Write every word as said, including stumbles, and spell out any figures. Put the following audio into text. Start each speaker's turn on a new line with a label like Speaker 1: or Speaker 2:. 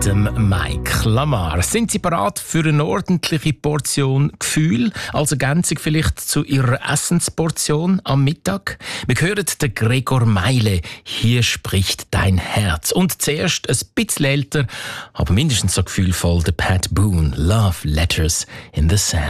Speaker 1: dem Mike Lamar. Sind Sie bereit für eine ordentliche Portion Gefühl, als Ergänzung vielleicht zu Ihrer Essensportion am Mittag? Wir hören den Gregor Meile, «Hier spricht dein Herz». Und zuerst ein bisschen älter, aber mindestens so gefühlvoll, der Pat Boone, «Love Letters in the Sand».